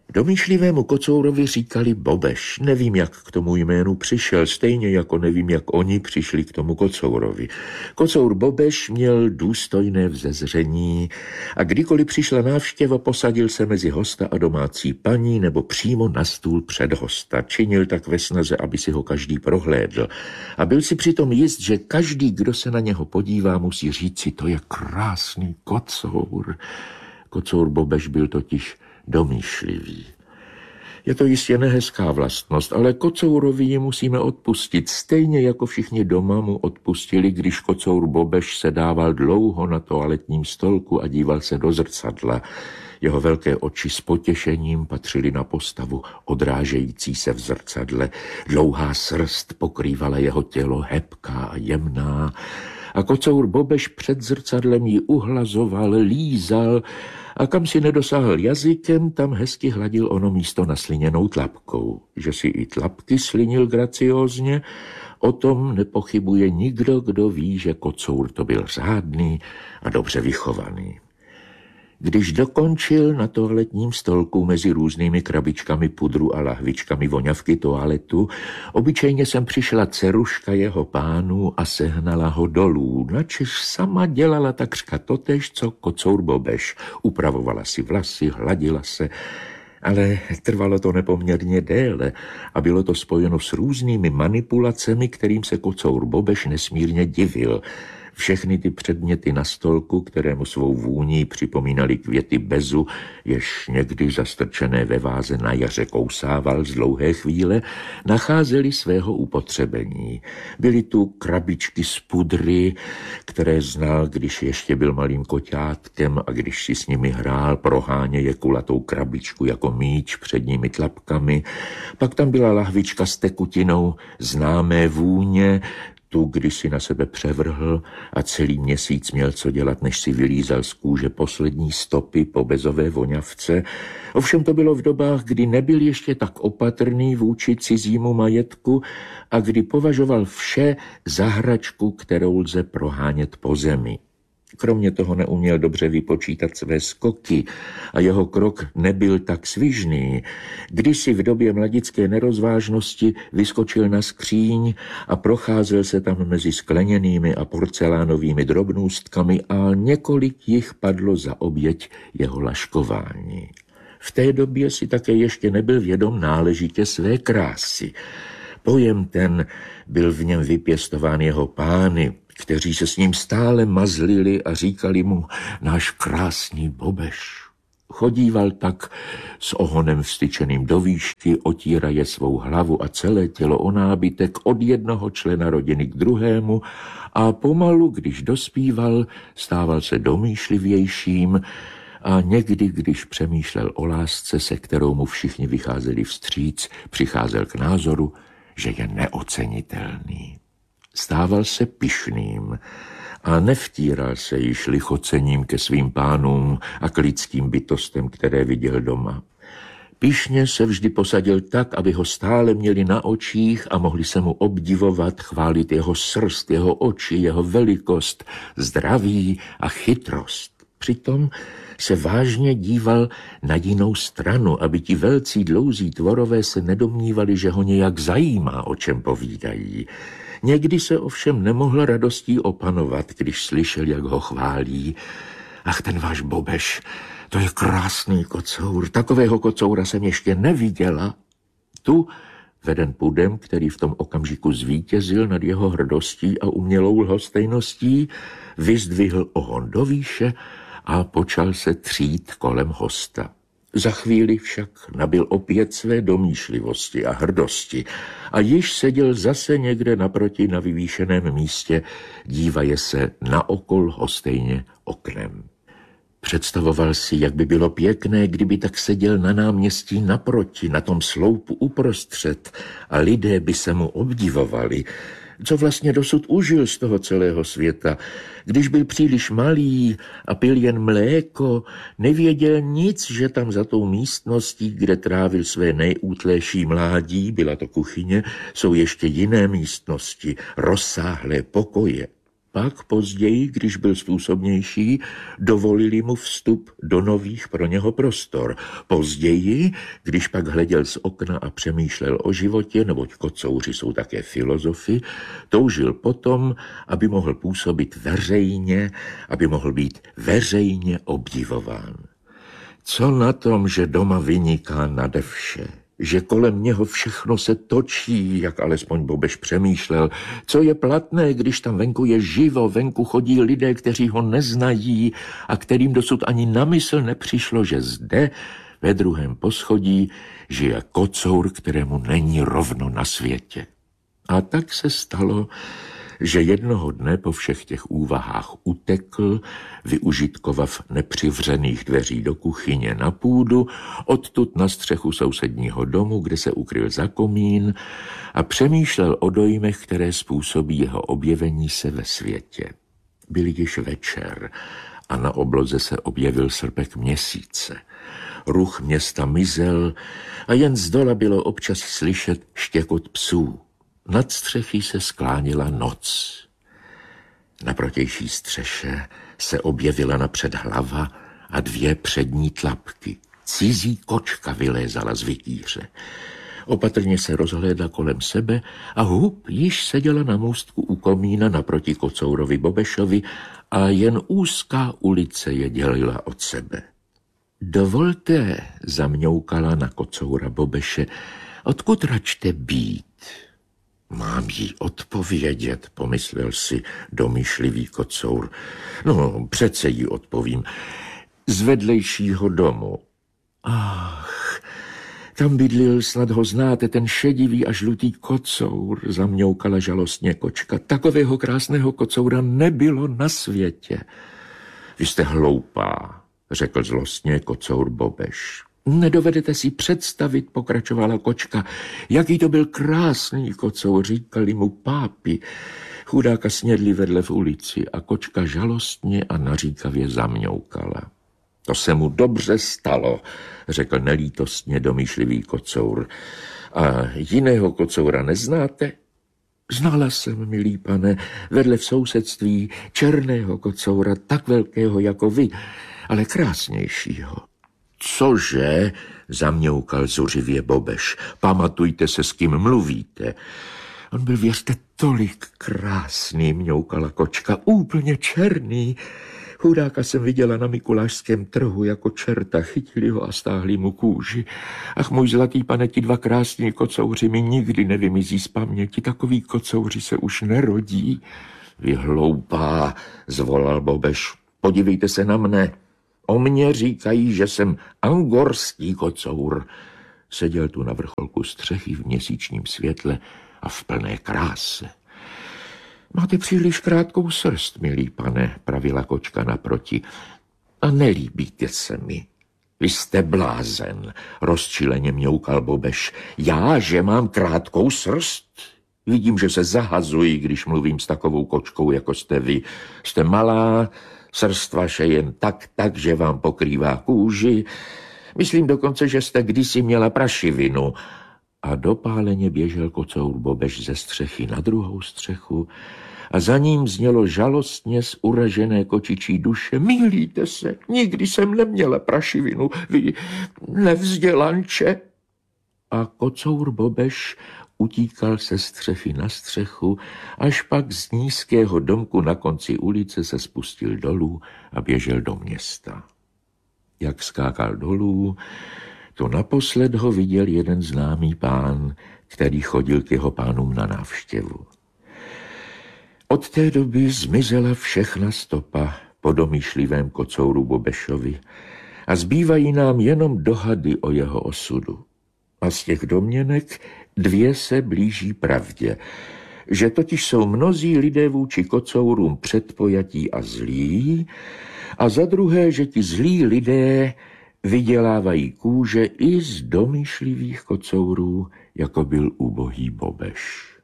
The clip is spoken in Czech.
Domýšlivému kocourovi říkali Bobeš. Nevím, jak k tomu jménu přišel, stejně jako nevím, jak oni přišli k tomu kocourovi. Kocour Bobeš měl důstojné vzezření a kdykoliv přišla návštěva, posadil se mezi hosta a domácí paní nebo přímo na stůl před hosta. Činil tak ve snaze, aby si ho každý prohlédl. A byl si přitom jist, že každý, kdo se na něho podívá, musí říci, to je krásný kocour. Kocour Bobeš byl totiž domýšlivý. Je to jistě nehezká vlastnost, ale kocourovi ji musíme odpustit, stejně jako všichni doma mu odpustili, když kocour Bobeš se dával dlouho na toaletním stolku a díval se do zrcadla. Jeho velké oči s potěšením patřily na postavu odrážející se v zrcadle. Dlouhá srst pokrývala jeho tělo, hebká a jemná. A kocour Bobeš před zrcadlem ji uhlazoval, lízal a kam si nedosáhl jazykem, tam hezky hladil ono místo nasliněnou tlapkou. Že si i tlapky slinil graciózně, o tom nepochybuje nikdo, kdo ví, že kocour to byl řádný a dobře vychovaný. Když dokončil na toaletním stolku mezi různými krabičkami pudru a lahvičkami voňavky toaletu, obyčejně sem přišla dceruška jeho pánů a sehnala ho dolů, načež sama dělala takřka totéž, co kocour Bobeš. Upravovala si vlasy, hladila se, ale trvalo to nepoměrně déle a bylo to spojeno s různými manipulacemi, kterým se kocour Bobeš nesmírně divil. Všechny ty předměty na stolku, kterému svou vůní připomínaly květy bezu, jež někdy zastrčené ve váze na jaře kousával z dlouhé chvíle, nacházely svého upotřebení. Byly tu krabičky z pudry, které znal, když ještě byl malým koťátkem a když si s nimi hrál, proháněje kulatou krabičku jako míč předními tlapkami. Pak tam byla lahvička s tekutinou známé vůně, tu kdysi na sebe převrhl a celý měsíc měl co dělat, než si vylízal z kůže poslední stopy po bezové voňavce. Ovšem to bylo v dobách, kdy nebyl ještě tak opatrný vůči cizímu majetku a kdy považoval vše za hračku, kterou lze prohánět po zemi. Kromě toho neuměl dobře vypočítat své skoky a jeho krok nebyl tak svižný. Kdysi v době mladické nerozvážnosti vyskočil na skříň a procházel se tam mezi skleněnými a porcelánovými drobnůstkami a několik jich padlo za oběť jeho laškování. V té době si také ještě nebyl vědom náležitě své krásy. Pojem ten byl v něm vypěstován jeho pány, kteří se s ním stále mazlili a říkali mu náš krásný Bobeš. Chodíval tak s ohonem vstyčeným do výšky, otíraje svou hlavu a celé tělo o nábytek od jednoho člena rodiny k druhému a pomalu, když dospíval, stával se domýšlivějším a někdy, když přemýšlel o lásce, se kterou mu všichni vycházeli vstříc, přicházel k názoru, že je neocenitelný. Stával se pyšným a nevtíral se již lichocením ke svým pánům a k lidským bytostem, které viděl doma. Pyšně se vždy posadil tak, aby ho stále měli na očích a mohli se mu obdivovat, chválit jeho srst, jeho oči, jeho velikost, zdraví a chytrost. Přitom se vážně díval na jinou stranu, aby ti velcí dlouzí tvorové se nedomnívali, že ho nějak zajímá, o čem povídají. Někdy se ovšem nemohl radostí opanovat, když slyšel, jak ho chválí. Ach, ten váš Bobeš, to je krásný kocour, takového kocoura jsem ještě neviděla. Tu, veden pudem, který v tom okamžiku zvítězil nad jeho hrdostí a umělou lhostejností, vyzdvihl ohon do výše a počal se třít kolem hosta. Za chvíli však nabyl opět své domýšlivosti a hrdosti a již seděl zase někde naproti na vyvýšeném místě, dívaje se na okol hostejně oknem. Představoval si, jak by bylo pěkné, kdyby tak seděl na náměstí naproti, na tom sloupu uprostřed a lidé by se mu obdivovali, co vlastně dosud užil z toho celého světa. Když byl příliš malý a pil jen mléko, nevěděl nic, že tam za tou místností, kde trávil své nejútlejší mládí, byla to kuchyně, jsou ještě jiné místnosti, rozsáhlé pokoje. Pak později, když byl způsobnější, dovolili mu vstup do nových pro něho prostor. Později, když pak hleděl z okna a přemýšlel o životě, neboť kocouři jsou také filozofi, toužil potom, aby mohl působit veřejně, aby mohl být veřejně obdivován. Co na tom, že doma vyniká nade vše? Že kolem něho všechno se točí, jak alespoň Bobeš přemýšlel. Co je platné, když tam venku je živo, venku chodí lidé, kteří ho neznají a kterým dosud ani na mysl nepřišlo, že zde, ve druhém poschodí, žije kocour, kterému není rovno na světě. A tak se stalo, že jednoho dne po všech těch úvahách utekl, využitkovav nepřivřených dveří do kuchyně na půdu, odtud na střechu sousedního domu, kde se ukryl za komín a přemýšlel o dojmech, které způsobí jeho objevení se ve světě. Byl již večer a na obloze se objevil srpek měsíce. Ruch města mizel a jen zdola bylo občas slyšet štěkot psů. Nad střechy se sklánila noc. Na protější střeše se objevila napřed hlava a dvě přední tlapky. Cizí kočka vylézala z vytýře. Opatrně se rozhlédla kolem sebe a hup již seděla na můstku u komína naproti kocourovi Bobešovi a jen úzká ulice je dělila od sebe. Dovolte, zamňoukala na kocoura Bobeše, odkud račte být? Mám jí odpovědět, pomyslel si domýšlivý kocour. No, přece jí odpovím. Z vedlejšího domu. Ach, tam bydlil, snad ho znáte, ten šedivý a žlutý kocour, zamňoukala žalostně kočka. Takového krásného kocoura nebylo na světě. Vy jste hloupá, řekl zlostně kocour Bobeš. Nedovedete si představit, pokračovala kočka, jaký to byl krásný kocour, říkali mu pápi. Chudáka snědli vedle v ulici a kočka žalostně a naříkavě zamňoukala. To se mu dobře stalo, řekl nelítostně domýšlivý kocour. A jiného kocoura neznáte? Znala jsem, milý pane, vedle v sousedství černého kocoura, tak velkého jako vy, ale krásnějšího. Cože? Zamňoukal zuřivě Bobeš. Pamatujte se, s kým mluvíte. On byl, věřte, tolik krásný, mňoukala kočka, úplně černý. Chudáka jsem viděla na mikulášském trhu jako čerta, chytili ho a stáhli mu kůži. Ach, můj zlatý pane, ti dva krásní kocouři mi nikdy nevymizí z paměti, takový kocouři se už nerodí. Vy hloupá, zvolal Bobeš, podívejte se na mne. O mně říkají, že jsem angorský kocour. Seděl tu na vrcholku střechy v měsíčním světle a v plné kráse. Máte příliš krátkou srst, milý pane, pravila kočka naproti, a nelíbíte se mi. Vy jste blázen, rozčileně mňoukal Bobeš. Já, že mám krátkou srst? Vidím, že se zahazuji, když mluvím s takovou kočkou, jako jste vy. Jste malá, srst vaše jen tak, že vám pokrývá kůži. Myslím dokonce, že jste kdysi měla prašivinu. A dopáleně běžel kocour Bobeš ze střechy na druhou střechu a za ním znělo žalostně z uražené kočičí duše. Mýlíte se, nikdy jsem neměla prašivinu, vy nevzdělanče. A kocour Bobeš utíkal se střechy na střechu, až pak z nízkého domku na konci ulice se spustil dolů a běžel do města. Jak skákal dolů, to naposled ho viděl jeden známý pán, který chodil k jeho pánům na návštěvu. Od té doby zmizela všechna stopa po domýšlivém kocouru Bobešovi a zbývají nám jenom dohady o jeho osudu. A z těch domněnek dvě se blíží pravdě, že totiž jsou mnozí lidé vůči kocourům předpojatí a zlí, a za druhé, že ti zlí lidé vydělávají kůže i z domýšlivých kocourů, jako byl ubohý Bobeš.